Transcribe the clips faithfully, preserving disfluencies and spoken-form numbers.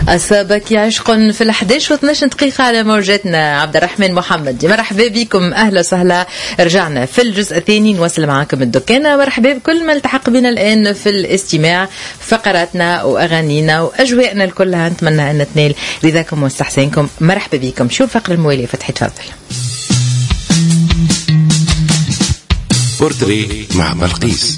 أصابك عشق في الأحداش واثناش دقيقة على موجاتنا. عبد الرحمن محمد، مرحبا بكم، أهلا وسهلا. رجعنا في الجزء الثاني نواصل معاكم الدكانة. مرحبا بكل ما التحق بنا الآن في الاستماع، فقراتنا وأغانينا وأجواءنا الكلها نتمنى أن تنال رضاكم واستحسانكم. مرحبا بكم. شو الفقرة الموالية؟ فتحي تفضل. بورتري مع بلقيس.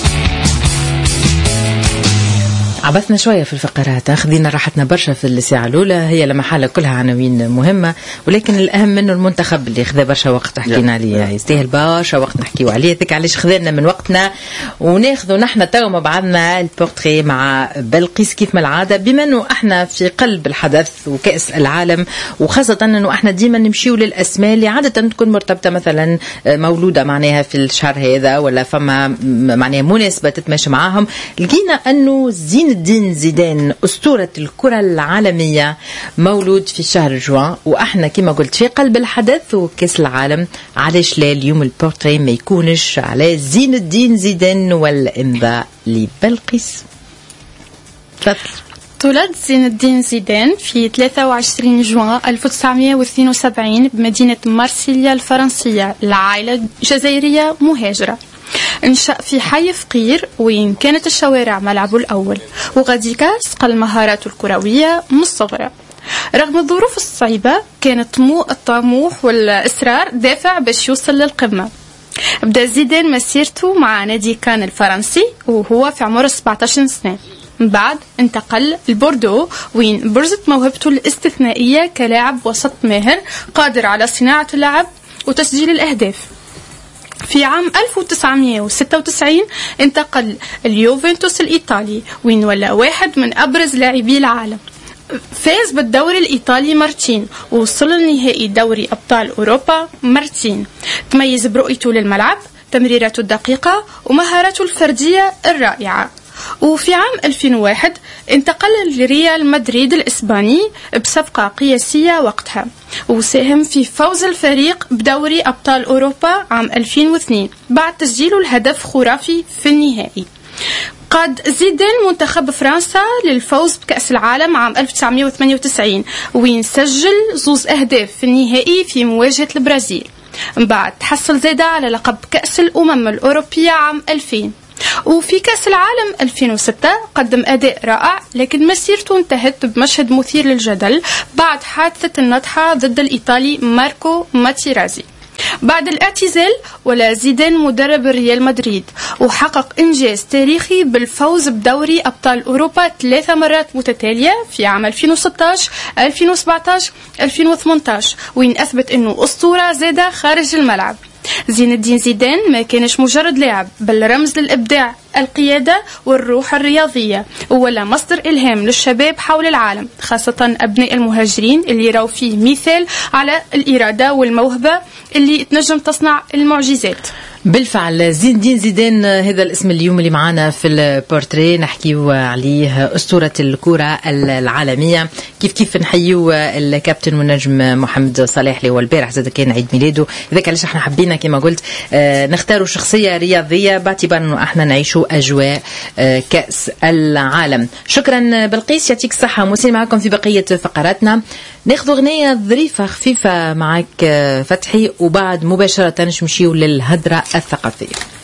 عبثنا شوية في الفقرات، خذينا راحتنا برشا في الساعة الأولى، هي لما حالة كلها عناوين مهمة، ولكن الأهم منه المنتخب اللي خذا برشا وقت حكينا عليه، يستاهل برشا وقت نحكيو عليه. ذيك علاش خذنا من وقتنا وناخذوا نحن تو مع بعضنا البورتري مع بلقيس كيف ما العادة، بما أنه احنا في قلب الحدث وكأس العالم، وخاصة أنه احنا ديما نمشيو للأسماء اللي عادة تكون مرتبطة مثلا مولودة معناها في الشهر هذا، ولا فما معناها مناسبة تتماشى معاهم. لقينا أنه زين الدين زيدان أسطورة الكرة العالمية مولود في شهر جوان، وإحنا كما قلت في قلب الحدث وكأس العالم. علاش لا اليوم البورتري ما يكونش على زين الدين زيدان والإمضاء لبلقيس؟ تفضل. تولد زين الدين زيدان في ثلاثة وعشرين جوان ألف وتسعمائة واثنين وسبعين بمدينة مارسيليا الفرنسية، لعائلة جزائرية مهاجرة. انشأ في حي فقير وين كانت الشوارع ملعبه الأول، وغاديكا صقل مهاراته الكروية من الصغر. رغم الظروف الصعيبة كانت الطموح والإصرار دافع باش يوصل للقمة. بدأ زيدان مسيرته مع نادي كان الفرنسي وهو في عمر سبعة عشر سنة، من بعد انتقل لبوردو وين برزت موهبته الاستثنائية كلاعب وسط ماهر قادر على صناعة اللعب وتسجيل الأهداف. في عام ألف وتسعمائة وستة وتسعين انتقل اليوفنتوس الإيطالي وين ولا واحد من أبرز لاعبي العالم. فاز بالدوري الإيطالي مرتين ووصل لنهائي دوري أبطال أوروبا مرتين. تميز برؤيته للملعب، تمريراته الدقيقة ومهاراته الفردية الرائعة. وفي عام ألفين وواحد انتقل لريال مدريد الإسباني بصفقة قياسية وقتها، وساهم في فوز الفريق بدوري أبطال أوروبا عام ألفين واثنين بعد تسجيله الهدف خرافي في النهائي. قاد زيدان منتخب فرنسا للفوز بكأس العالم عام ألف وتسعمائة وثمانية وتسعين وين سجل زوز أهداف في النهائي في مواجهة البرازيل. من بعد تحصل زيدا على لقب كأس الأمم الأوروبية عام ألفين. وفي كأس العالم ألفين وستة قدم أداء رائع، لكن مسيرته انتهت بمشهد مثير للجدل بعد حادثة النطحة ضد الإيطالي ماركو ماتيرازي. بعد الاعتزال ولا زيدان مدرب ريال مدريد، وحقق إنجاز تاريخي بالفوز بدوري أبطال أوروبا ثلاث مرات متتالية في عام ألفين وستة عشر ألفين وسبعة عشر ألفين وثمانية عشر وين أثبت أنه أسطورة زادة خارج الملعب. زين الدين زيدان ما كانش مجرد لاعب، بل رمز للإبداع، القيادة والروح الرياضية، ولا مصدر إلهام للشباب حول العالم، خاصة أبناء المهاجرين اللي يراو فيه مثال على الإرادة والموهبة اللي تنجم تصنع المعجزات. بالفعل زين الدين زيدان هذا الاسم اليوم اللي معنا في البورتري نحكيو عليه، أسطورة الكرة العالمية. كيف كيف نحيو الكابتن والنجم محمد صالح اللي هو البارح زاد كان عيد ميلاده، إذا علاش احنا حبينا كما قلت نختاروا شخصية رياضية باعتبار انه احنا نعيشوا أجواء كأس العالم. شكرا بلقيس، يعطيك الصحة. موسين معكم في بقية فقراتنا، ناخذ أغنية ظريفة خفيفة معك فتحي، وبعد مباشرة نمشيو للهدرة الثقافية.